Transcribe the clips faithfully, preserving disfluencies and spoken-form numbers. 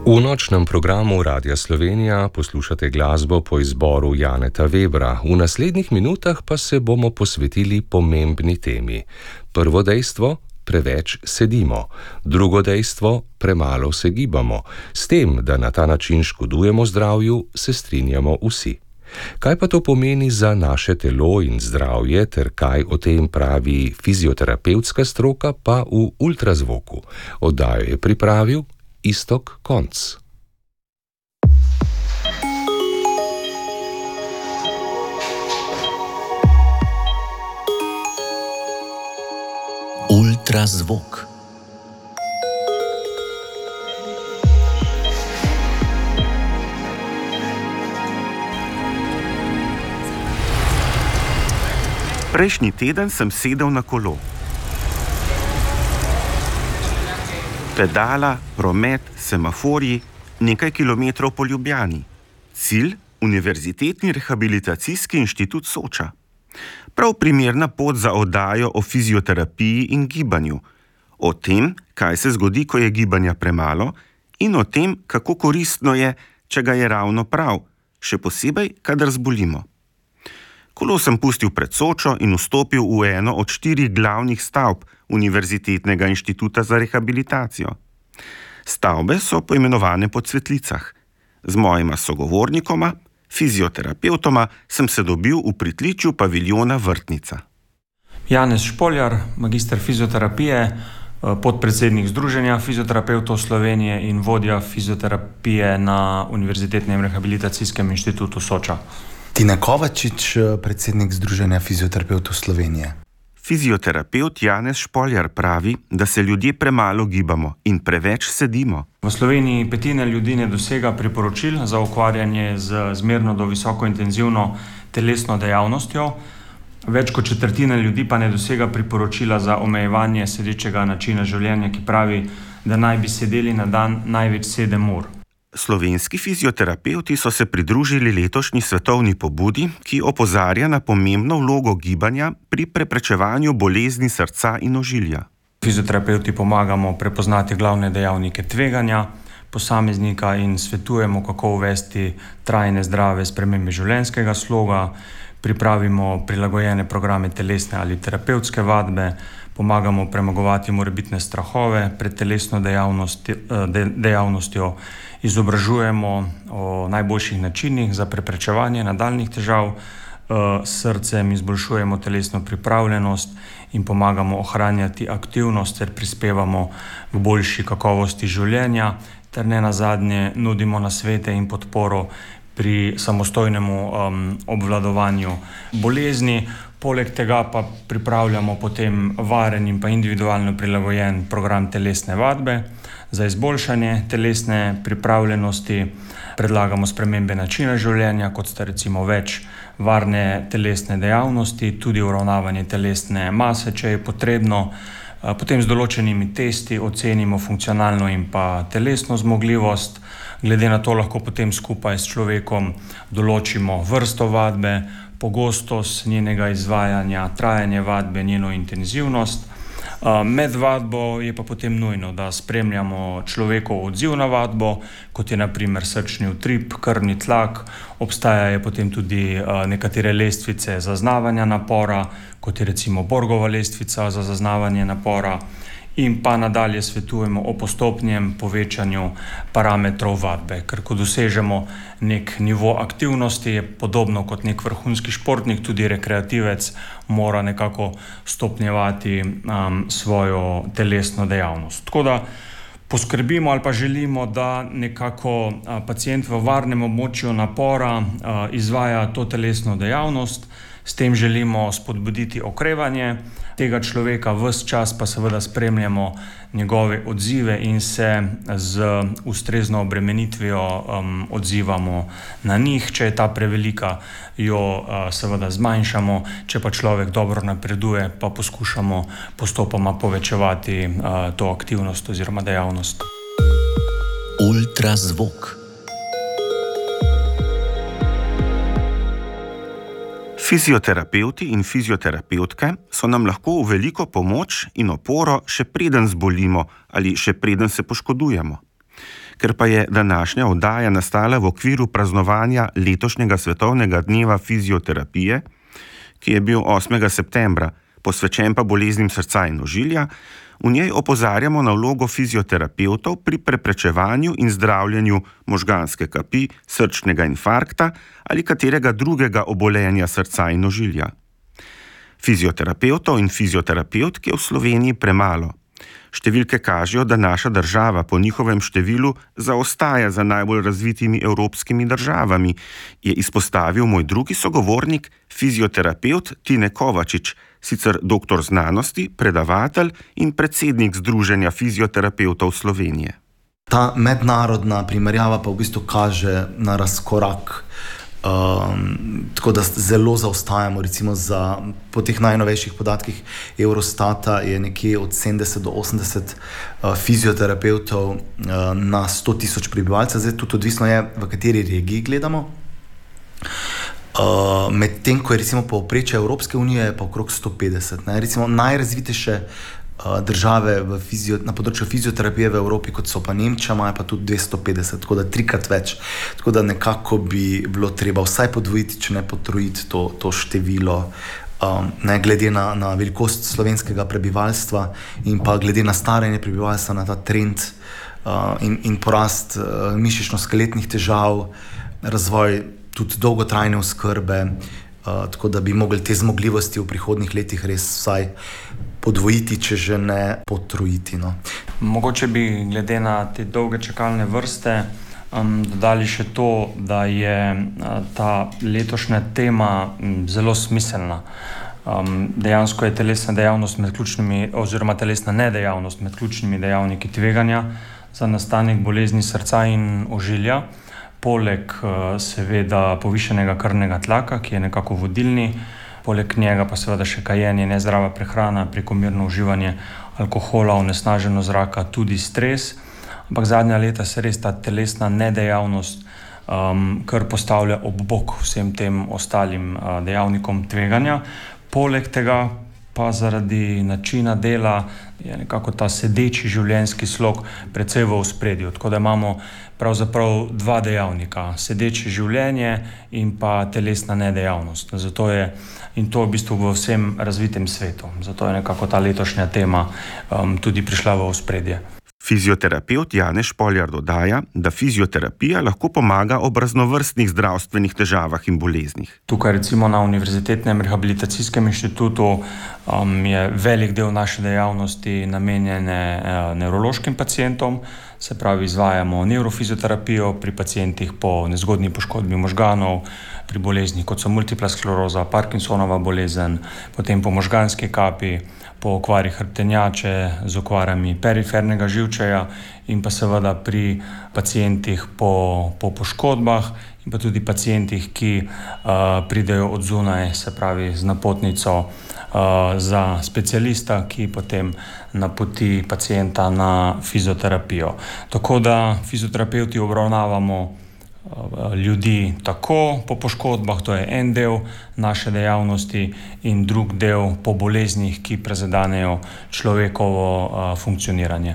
V nočnem programu Radia Slovenija poslušate glasbo po izboru Janeta Webra. V naslednjih minutah pa se bomo posvetili pomembni temi. Prvo dejstvo: preveč sedimo. Drugo dejstvo: premalo se gibamo. S tem, da na ta način škodujemo zdravju, se strinjamo vsi. Kaj pa to pomeni za naše telo in zdravje, ter kaj o tem pravi fizioterapevtska stroka, pa v ultrazvoku. Oddajo je pripravil Iztok Konc. Ultrazvok. Prejšnji teden sem sedel na kolo. Pedala, promet, semaforji, nekaj kilometrov po Ljubljani. Cilj: Univerzitetni rehabilitacijski inštitut Soča. Prav primerna pot za oddajo o fizioterapiji in gibanju. O tem, kaj se zgodi, ko je gibanja premalo, in o tem, kako koristno je, če ga je ravno prav, še posebej, kadar zbolimo. Kolo sem pustil pred Sočo in vstopil v eno od štirih glavnih stavb Univerzitetnega inštituta za rehabilitacijo. Stavbe so poimenovane po cvetlicah. Z mojima sogovornikoma, fizioterapevtoma, sem se dobil v pritličju paviljona Vrtnica. Janez Špoljar, magister fizioterapije, podpredsednik Združenja fizioterapevtov Slovenije in vodja fizioterapije na Univerzitetnem rehabilitacijskem inštitutu Soča. Tina Kovačič, predsednik Združenja fizioterapevtov Slovenije. Fizioterapevt Janez Špoljar pravi, da se ljudje premalo gibamo in preveč sedimo. V Sloveniji petina ljudi ne dosega priporočil za ukvarjanje z zmerno do visoko intenzivno telesno dejavnostjo. Več kot četrtina ljudi pa ne dosega priporočila za omejevanje sedečega načina življenja, ki pravi, da naj bi sedeli na dan največ sedem ur. Slovenski fizioterapevti so se pridružili letošnji svetovni pobudi, ki opozarja na pomembno vlogo gibanja pri preprečevanju bolezni srca in ožilja. Fizioterapevti pomagamo prepoznati glavne dejavnike tveganja posameznika in svetujemo, kako uvesti trajne zdrave spremembe življenjskega sloga, pripravimo prilagojene programe telesne ali terapevtske vadbe, pomagamo premagovati morebitne strahove pred telesno dejavnosti, de, dejavnostjo, izobražujemo o najboljših načinih za preprečevanje nadaljnjih težav s srcem, izboljšujemo telesno pripravljenost in pomagamo ohranjati aktivnost ter prispevamo k boljši kakovosti življenja ter ne nazadnje nudimo nasvete in podporo pri samostojnemu um, obvladovanju bolezni. Poleg tega pa pripravljamo potem varen in pa individualno prilagojen program telesne vadbe. Za izboljšanje telesne pripravljenosti predlagamo spremembe načina življenja, kot sta recimo več varne telesne dejavnosti, tudi uravnavanje telesne mase, če je potrebno. Potem z določenimi testi ocenimo funkcionalno in pa telesno zmogljivost. Glede na to lahko potem skupaj s človekom določimo vrsto vadbe, pogostost njenega izvajanja, trajanje vadbe, njeno intenzivnost. Med vadbo je pa potem nujno, da spremljamo človekov odziv na vadbo, kot je na primer srčni utrip, krvni tlak. Obstajajo potem tudi nekatere lestvice zaznavanja napora, kot je recimo Borgova lestvica za zaznavanje napora. In pa nadalje svetujemo o postopnem povečanju parametrov vadbe, ker ko dosežemo nek nivo aktivnosti, je podobno kot nek vrhunski športnik, tudi rekreativec mora nekako stopnjevati um, svojo telesno dejavnost. Tako da poskrbimo ali pa želimo, da nekako a, pacient v varnem območju napora a, izvaja to telesno dejavnost. S tem želimo spodbuditi okrevanje tega človeka, ves čas pa seveda spremljamo njegove odzive in se z ustrezno obremenitvijo um, odzivamo na njih. Če je ta prevelika, jo uh, seveda zmanjšamo, če pa človek dobro napreduje, pa poskušamo postopoma povečevati uh, to aktivnost oziroma dejavnost. Ultrazvok. Fizioterapevti in fizioterapevtke so nam lahko v veliko pomoč in oporo, še preden zbolimo ali še preden se poškodujemo. Ker pa je današnja oddaja nastala v okviru praznovanja letošnjega svetovnega dneva fizioterapije, ki je bil osmega septembra, posvečen pa boleznim srca in ožilja, v njej opozarjamo na vlogo fizioterapevtov pri preprečevanju in zdravljenju možganske kapi, srčnega infarkta ali katerega drugega obolenja srca in ožilja. Fizioterapevtov in fizioterapevtk je v Sloveniji premalo. Številke kažejo, da naša država po njihovem številu zaostaja za najbolj razvitimi evropskimi državami, je izpostavil moj drugi sogovornik, fizioterapevt Tine Kovačič, sicer doktor znanosti, predavatelj in predsednik Združenja fizioterapevtov Slovenije. Ta mednarodna primerjava pa v bistvu kaže na razkorak. Um, tako da zelo zaostajamo, recimo za, po teh najnovejših podatkih Eurostata je nekje od sedemdeset do osemdeset uh, fizioterapevtov uh, na sto tisoč prebivalcev, zdaj tudi odvisno je, v kateri regiji gledamo. Uh, medtem ko je recimo povprečje Evropske unije pa okrog sto petdeset. Ne? Recimo najrazvitejše uh, države v fizio, na področju fizioterapije v Evropi, kot so pa Nemčija, imajo pa tudi dvesto petdeset, tako da trikrat več. Tako da nekako bi bilo treba vsaj podvojiti, če ne potrojiti to, to število, um, ne glede na, na velikost slovenskega prebivalstva in pa glede na staranje prebivalstva, na ta trend uh, in, in porast uh, mišično-skeletnih težav, razvoj tudi dolgotrajne oskrbe, uh, tako da bi mogli te zmogljivosti v prihodnjih letih res vsaj podvojiti, če že ne potrojiti. No. Mogoče bi glede na te dolge čakalne vrste um, dodali še to, da je uh, ta letošnja tema um, zelo smiselna. Um, dejansko je telesna dejavnost med ključnimi, oziroma telesna nedejavnost med ključnimi dejavniki tveganja za nastanek bolezni srca in ožilja. Poleg seveda povišenega krvnega tlaka, ki je nekako vodilni, poleg njega pa seveda še kajenje, nezdrava prehrana, prekomerno uživanje alkohola, onesnaženost zraka, tudi stres. Ampak zadnja leta se res ta telesna nedejavnost um, kar postavlja ob bok vsem tem ostalim uh, dejavnikom tveganja. Poleg tega pa zaradi načina dela je nekako ta sedeči življenjski slog precej v ospredju. Tako da imamo pravzaprav dva dejavnika, sedeče življenje in pa telesna nedejavnost. Zato je, in to v bistvu v vsem razvitem svetu. Zato je nekako ta letošnja tema um, tudi prišla v ospredje. Fizioterapeut Janez Špoljar dodaja, da fizioterapija lahko pomaga ob raznovrstnih zdravstvenih težavah in boleznih. Tukaj recimo na Univerzitetnem rehabilitacijskem inštitutu um, je velik del naše dejavnosti namenjene uh, nevrološkim pacientom, se pravi izvajamo nevrofizioterapijo pri pacientih po nezgodni poškodbi možganov, pri boleznih kot so multipla skleroza, Parkinsonova bolezen, potem po možganski kapi, po okvari hrbtenjače z okvarami perifernega živčevja in pa seveda pri pacientih po, po poškodbah in pa tudi pacientih, ki uh, pridejo od zunaj, se pravi z napotnico uh, za specialista, ki potem napoti pacienta na fizioterapijo. Tako da fizioterapeuti obravnavamo ljudi tako po poškodbah, to je en del naše dejavnosti, in drug del po boleznih, ki prezadenejo človekovo uh, funkcioniranje.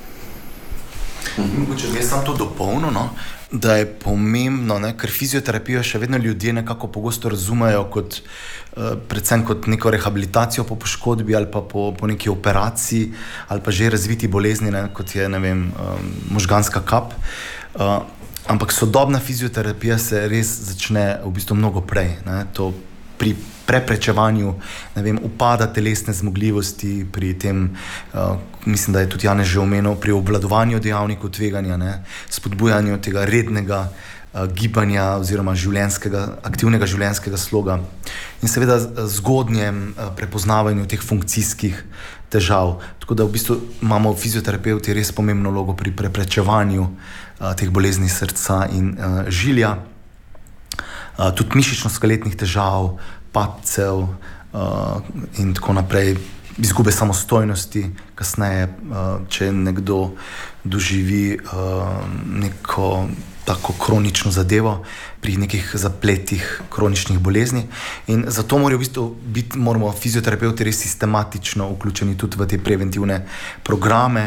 Mogoče bi sam to dopolnil, no? Da je pomembno, ne? Ker fizioterapijo še vedno ljudje nekako pogosto razumejo kot, uh, predvsem kot neko rehabilitacijo po poškodbi ali pa po, po neki operaciji ali pa že razviti bolezni, ne? Kot je, ne vem, um, možganska kap. Uh, Ampak sodobna fizioterapija se res začne v bistvu mnogo prej. Ne? To pri preprečevanju, ne vem, upada telesne zmogljivosti, pri tem, uh, mislim, da je tudi Janez že omenil, pri obvladovanju dejavnikov tveganja, ne? Spodbujanju tega rednega uh, gibanja oziroma življenjskega, aktivnega življenjskega sloga in seveda zgodnjem uh, prepoznavanju teh funkcijskih težav. Tako da v bistvu imamo fizioterapeuti res pomembno vlogo pri preprečevanju uh, teh bolezni srca in uh, žilja, uh, tudi mišično-skeletnih težav, padcev uh, in tako naprej, izgube samostojnosti, kasneje, uh, če nekdo doživi uh, neko tako kronično zadevo pri nekih zapletih kroničnih bolezni. In zato morajo v bistvu biti, moramo fizioterapeuti res sistematično vključeni tudi v te preventivne programe,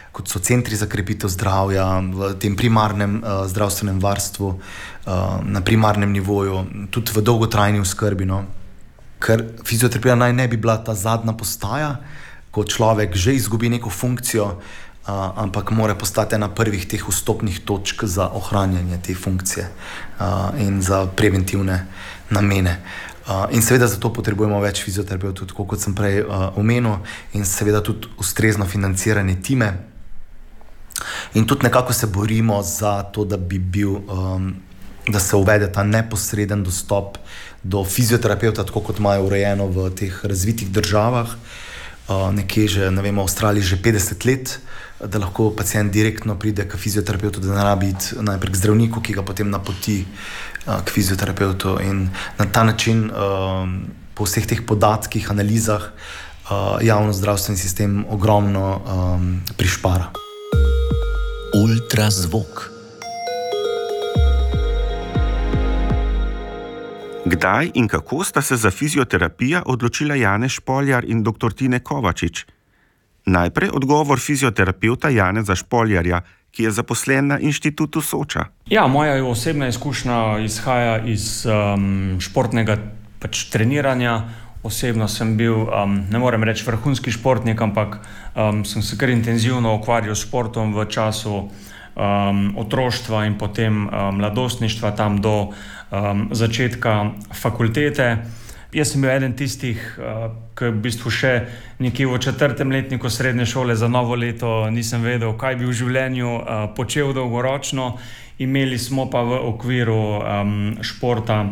kot so centri za krepitev zdravja, v tem primarnem uh, zdravstvenem varstvu, uh, na primarnem nivoju, tudi v dolgotrajni oskrbi. No. Ker fizioterapija naj ne bi bila ta zadnja postaja, ko človek že izgubi neko funkcijo, uh, ampak mora postati ena prvih teh vstopnih točk za ohranjanje te funkcije uh, in za preventivne namene. Uh, in seveda zato potrebujemo več fizioterapevtov, tako kot sem prej uh, omenil, in seveda tudi ustrezno financirane time. In tudi nekako se borimo za to, da bi bil, um, da se uvede ta neposreden dostop do fizioterapeuta, tako kot imajo urejeno v teh razvitih državah, uh, nekje že, ne vem, v Avstraliji že petdeset let, da lahko pacient direktno pride k fizioterapeutu, da ne rabi iti najprej k zdravniku, ki ga potem napoti uh, k fizioterapeutu. In na ta način, um, po vseh teh podatkih, analizah, uh, javno zdravstveni sistem ogromno um, prišpara. Ultrazvok. Kdaj in kako sta se za fizioterapijo odločila Janez Špoljar in doktor Tine Kovačič? Najprej odgovor fizioterapeuta Janeza Špoljarja, ki je zaposlen na Inštitutu Soča. Ja, moja osebna izkušnja izhaja iz um, športnega pač treniranja. Osebno sem bil, um, ne morem reči vrhunski športnik, ampak um, sem se kar intenzivno ukvarjal s športom v času um, otroštva in potem um, mladostništva, tam do um, začetka fakultete. Jaz sem bil eden tistih, uh, ki v bistvu še nekje v četrtem letniku srednje šole za novo leto nisem vedel, kaj bi v življenju uh, počel dolgoročno. Imeli smo pa v okviru um, športa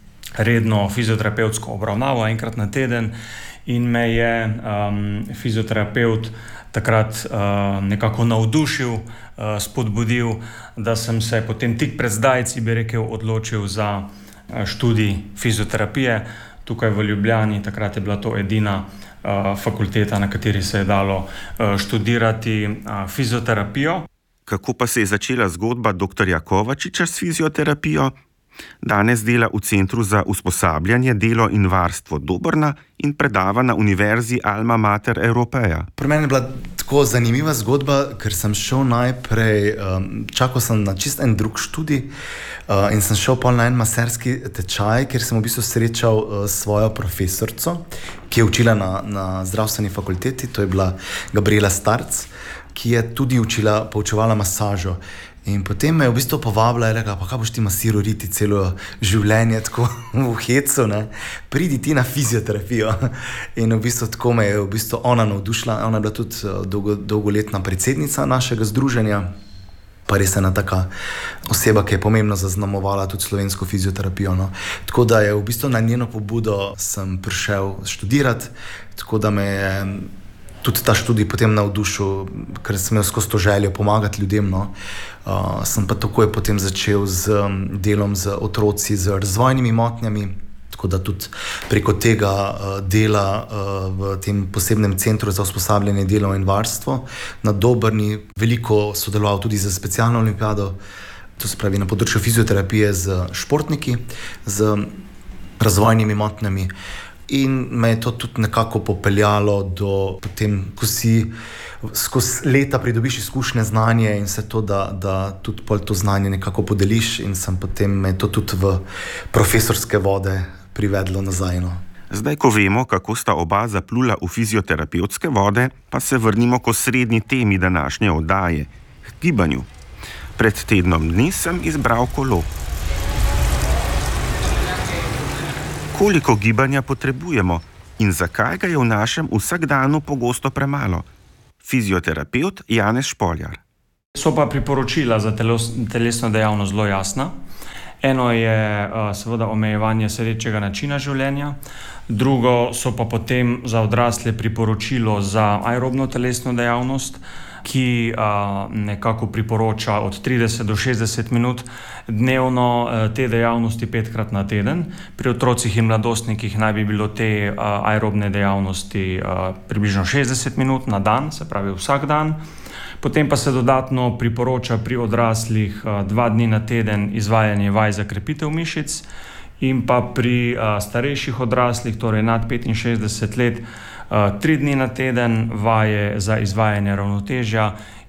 redno fizioterapevtsko obravnavo enkrat na teden in me je um, fizioterapeut takrat uh, nekako navdušil, uh, spodbudil, da sem se potem tik pred zdajci, bi rekel, odločil za uh, študij fizioterapije. Tukaj v Ljubljani, takrat je bila to edina uh, fakulteta, na kateri se je dalo uh, študirati uh, fizioterapijo. Kako pa se je začela zgodba doktorja Kovačiča s fizioterapijo? Danes dela v Centru za usposabljanje, delo in varstvo Dobrna in predava na Univerzi Alma Mater Europeja. Pri meni je bila tako zanimiva zgodba, ker sem šel najprej, um, čakal sem na čist en drug študij uh, in sem šel pol na en maserski tečaj, kjer sem v bistvu srečal uh, svojo profesorico, ki je učila na, na zdravstveni fakulteti, to je bila Gabriela Starc, ki je tudi učila, poučevala masažo. In potem me je v bistvu povabila in rekla, pa kaj boš ti masiral riti celo življenje tako v hecu, ne? Pridi ti na fizioterapijo. In v bistvu tako me je v bistvu ona navdušila, ona je bila tudi dolgo, dolgoletna predsednica našega združenja, pa res ena taka oseba, ki je pomembno zaznamovala tudi slovensko fizioterapijo. No? Tako da je v bistvu na njeno pobudo sem prišel študirati, tako da me je tudi ta študij potem navdušil, ker sem imel skozi to željo pomagati ljudem. No. Uh, sem pa takoj potem začel z um, delom z otroci z razvojnimi motnjami, tako da tudi preko tega uh, dela uh, v tem posebnem centru za usposabljanje, delo in varstvo na Dobrni veliko sodeloval tudi za specialno olimpijado, to se pravi na področju fizioterapije z športniki, z razvojnimi motnjami. In me je to tudi nekako popeljalo do potem, ko si skozi leta pridobiš izkušnje, znanje in se to, da, da tudi pol to znanje nekako podeliš in sem potem me to tudi v profesorske vode privedlo nazaj. No. Zdaj, ko vemo, kako sta oba zaplula v fizioterapevtske vode, pa se vrnimo k osrednji temi današnje oddaje, k gibanju. Pred tednom dni sem izbral kolo. Koliko gibanja potrebujemo in zakaj ga je v našem vsakdanu pogosto premalo? Fizioterapeut Janez Špoljar. So pa priporočila za telos, telesno dejavnost zelo jasna. Eno je uh, seveda omejevanje sedečega načina življenja, drugo so pa potem za odrasle priporočilo za aerobno telesno dejavnost, ki uh, nekako priporoča od trideset do šestdeset minut dnevno uh, te dejavnosti petkrat na teden. Pri otrocih in mladostnikih naj bi bilo te uh, aerobne dejavnosti uh, približno šestdeset minut na dan, se pravi vsak dan. Potem pa se dodatno priporoča pri odraslih uh, dva dni na teden izvajanje vaj za krepitev mišic in pa pri uh, starejših odraslih, torej nad petinšestdeset let, Uh, tri dni na teden vaje za izvajanje ravnotežja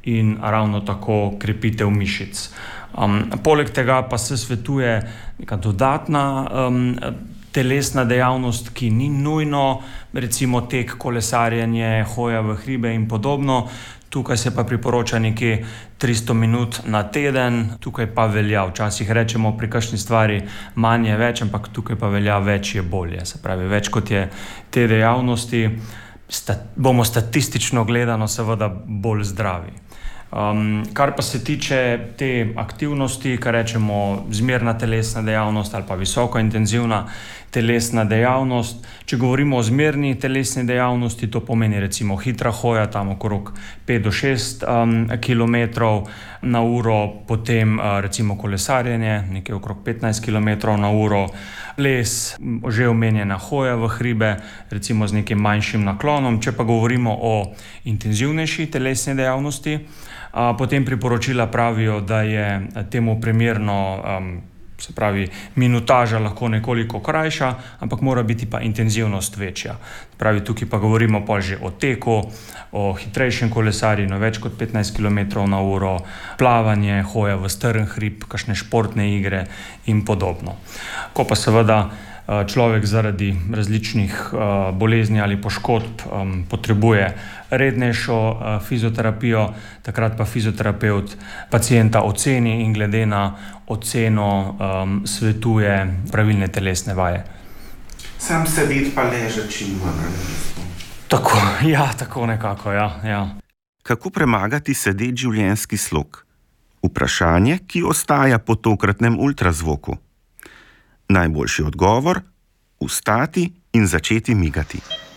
in ravno tako krepitev mišic. Um, poleg tega pa se svetuje neka dodatna um, telesna dejavnost, ki ni nujno, recimo tek, kolesarjenje, hoja v hribe in podobno. Tukaj se pa priporoča nekje tristo minut na teden, tukaj pa velja, včasih rečemo pri kakšni stvari manj je več, ampak tukaj pa velja več je bolje. Se pravi, več kot je te dejavnosti, sta, bomo statistično gledano seveda bolj zdravi. Um, kar pa se tiče te aktivnosti, kar rečemo zmerna telesna dejavnost ali pa visoko intenzivna telesna dejavnost. Če govorimo o zmerni telesni dejavnosti, to pomeni recimo hitra hoja, tam okrog pet do šest um, kilometrov na uro, potem uh, recimo kolesarjenje, nekaj okrog petnajst kilometrov na uro, ples, že omenjena hoja v hribe, recimo z nekim manjšim naklonom. Če pa govorimo o intenzivnejši telesni dejavnosti, uh, potem priporočila pravijo, da je temu primerno um, se pravi, minutaža lahko nekoliko krajša, ampak mora biti pa intenzivnost večja. Pravi, tukaj pa govorimo pa že o teku, o hitrejšem kolesarjenju, več kot petnajst kilometrov na uro, plavanje, hoja v strm hrib, kakšne športne igre in podobno. Ko pa seveda človek zaradi različnih uh, bolezni ali poškodb um, potrebuje rednejšo uh, fizioterapijo, takrat pa fizioterapevt pacienta oceni in glede na oceno um, svetuje pravilne telesne vaje. Sam sedeti pa ležati čim manj na mestu. Tako, ja, tako nekako, ja, ja. Kako premagati sedeč življenjski slog? Vprašanje, ki ostaja po tokratnem ultrazvoku. Najboljši odgovor: vstati in začeti migati.